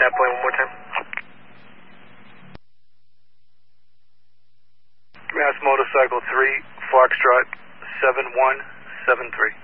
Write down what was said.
that point one more time. Mass Motorcycle 3, Foxtrot 7173.